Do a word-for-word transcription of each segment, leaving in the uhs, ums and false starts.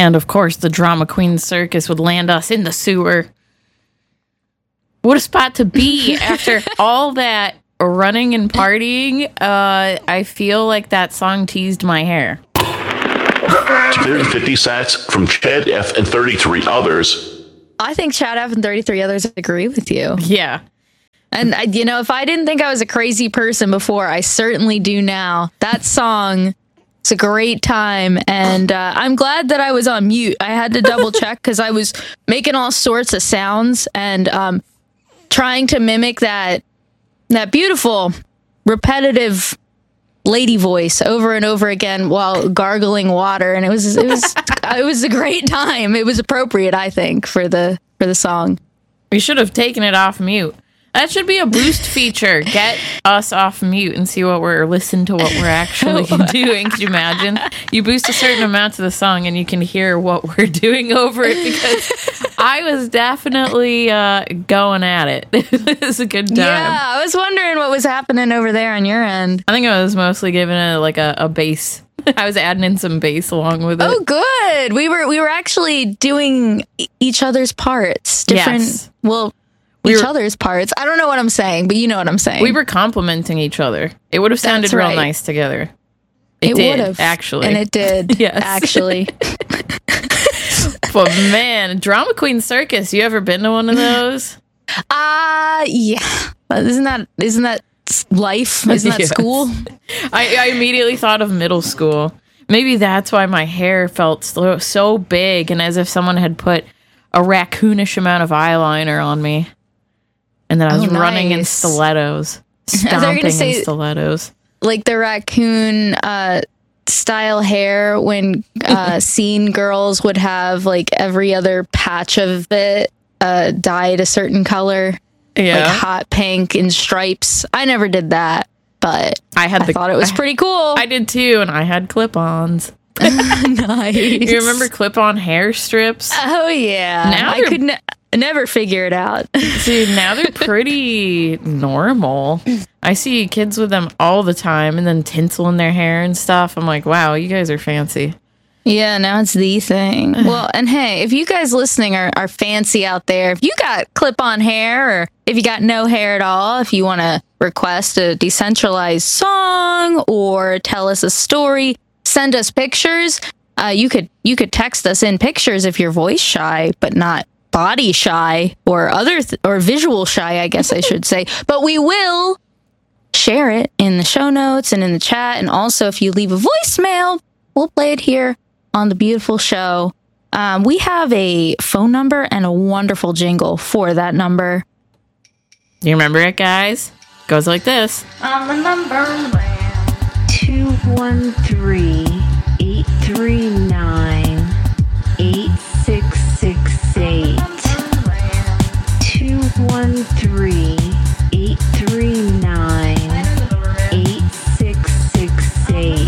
And, of course, the Drama Queen Circus would land us in the sewer. What a spot to be after all that running and partying. Uh, I feel like that song teased my hair. two hundred fifty sats from Chad F. and thirty-three others. I think Chad F. and thirty-three others agree with you. Yeah. And, I, you know, if I didn't think I was a crazy person before, I certainly do now. That song, it's a great time. And uh, I'm glad that I was on mute. I had to double check because I was making all sorts of sounds and um, trying to mimic that that beautiful, repetitive lady voice over and over again while gargling water. And it was it was it was a great time. It was appropriate, I think, for the for the song. We should have taken it off mute. That should be a boost feature. Get us off mute and see what we're, listen to what we're actually doing. Could you imagine? You boost a certain amount to the song and you can hear what we're doing over it, because I was definitely uh, going at it. It was a good time. Yeah, I was wondering what was happening over there on your end. I think I was mostly giving it like a, a bass. I was adding in some bass along with it. Oh, good. We were we were actually doing e- each other's parts. Different, Yes. well, We each were- other's parts. I don't know what I'm saying, but you know what I'm saying. We were complimenting each other. It would have sounded That's real right. nice together. It did, would have, actually. and it did. Yes. Actually. But man, Drama Queen Circus, you ever been to one of those? Uh yeah. Isn't that isn't that life? Isn't that Yes. school? I, I immediately thought of middle school. Maybe that's why my hair felt so, so big and as if someone had put a raccoonish amount of eyeliner on me. And then I was Oh, running in nice. stilettos. I thought you were Stomping gonna say- in stilettos. Like the raccoon uh style hair when uh scene girls would have like every other patch of it uh dyed a certain color. Yeah. Like hot pink and stripes. I never did that, but I had I the, thought it was I- pretty cool. I did too, and I had clip-ons. Nice. You remember clip-on hair strips? Oh yeah. Now I they're- could ne- never figure it out. Dude, now they're pretty normal. I see kids with them all the time, and then tinsel in their hair and stuff. I'm like, wow, you guys are fancy. Yeah, now it's the thing. Well, and hey, if you guys listening are, are fancy out there, if you got clip-on hair or if you got no hair at all, if you want to request a decentralized song or tell us a story, send us pictures. Uh, you could you could text us in pictures if you're voice shy, but not body shy or other th- or visual shy, I guess I should say. But we will share it in the show notes and in the chat. And also, if you leave a voicemail, we'll play it here on the beautiful show. Um, we have a phone number and a wonderful jingle for that number. Do you remember it, guys? Goes like this. On the number two one three, eight three nine, eight six six eight. two one three, eight three nine, eight six six eight.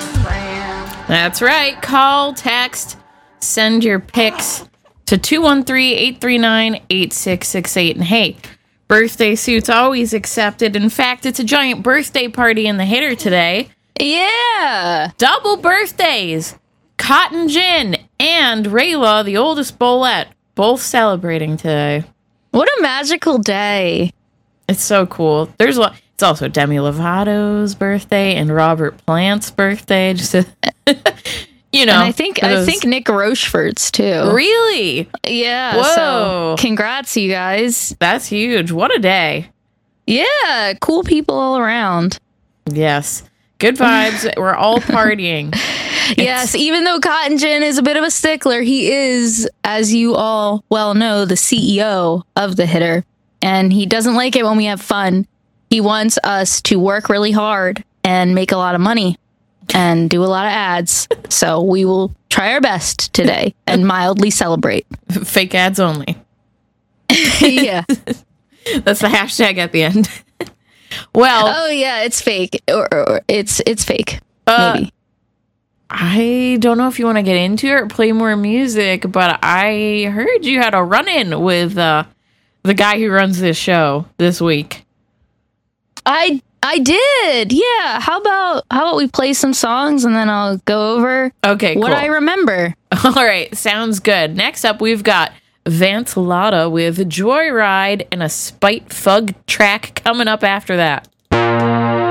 That's right. Call, text, send your pics to two one three, eight three nine, eight six six eight. And hey, birthday suits always accepted. In fact, it's a giant birthday party in the Hitter today. Yeah. Double birthdays. Cotton Gin and Rayla, the oldest Bolette, both celebrating today. What a magical day. It's so cool. There's a lot. It's also Demi Lovato's birthday and Robert Plant's birthday. Just to, you know. And I think I those- think Nick Rochefort's too. Really? Yeah. Whoa. So congrats, you guys. That's huge. What a day. Yeah. Cool people all around. Yes. Good vibes. We're all partying. Yes, even though Cotton Gin is a bit of a stickler, he is, as you all well know, the C E O of the Hitter. And he doesn't like it when we have fun. He wants us to work really hard and make a lot of money and do a lot of ads. So we will try our best today and mildly celebrate. Fake ads only. Yeah. That's the hashtag at the end. Well, Oh yeah, it's fake. Or, or, or it's it's fake. Uh, Maybe. I don't know if you want to get into it or play more music, but I heard you had a run-in with uh, the guy who runs this show this week. I I did. Yeah. How about how about we play some songs and then I'll go over Okay, what cool. I remember. All right, sounds good. Next up, we've got Vance Lotta with Joyride and a Spite Fug track coming up after that.